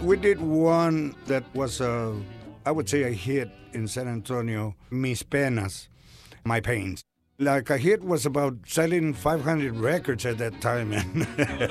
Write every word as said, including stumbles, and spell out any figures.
We did one that was, a, I would say, a hit in San Antonio, Mis Penas, My Pains. Like a hit was about selling five hundred records at that time.